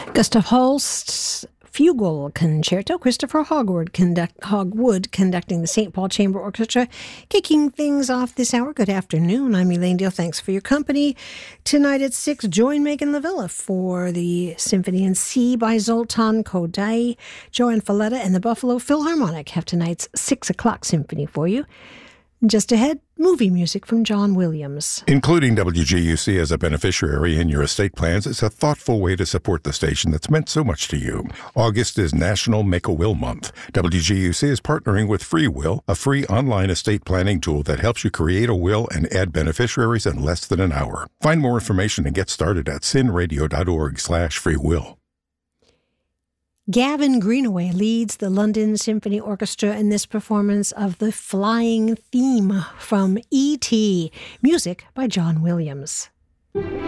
Gustav Holst's Fugal Concerto, Christopher Hogwood conducting the St. Paul Chamber Orchestra, kicking things off this hour. Good afternoon. I'm Elaine Deal. Thanks for your company. Tonight at 6, join Megan Lavilla for the Symphony in C by Zoltan Kodály. Joanne Falletta and the Buffalo Philharmonic have tonight's 6 o'clock symphony for you. Just ahead, movie music from John Williams. Including WGUC as a beneficiary in your estate plans is a thoughtful way to support the station that's meant so much to you. August is National Make-A-Will Month. WGUC is partnering with Free Will, a free online estate planning tool that helps you create a will and add beneficiaries in less than an hour. Find more information and get started at sinradio.org/freewill. Gavin Greenaway leads the London Symphony Orchestra in this performance of the Flying Theme from E.T., music by John Williams.